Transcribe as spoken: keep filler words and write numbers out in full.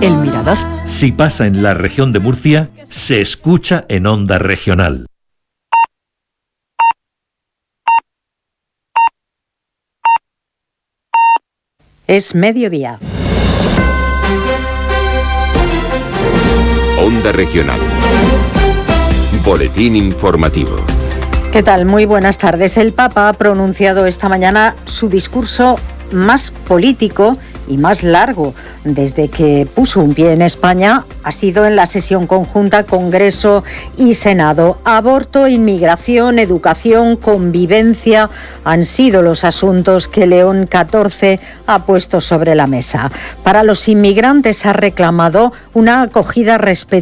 El Mirador. Si pasa en la región de Murcia, se escucha en Onda Regional. Es mediodía. Onda Regional. Boletín informativo. ¿Qué tal? Muy buenas tardes. El Papa ha pronunciado esta mañana su discurso más político y más largo desde que puso un pie en España. Ha sido en la sesión conjunta Congreso y Senado. Aborto, inmigración, educación, convivencia han sido los asuntos que León catorce ha puesto sobre la mesa. Para los inmigrantes ha reclamado una acogida respetuosa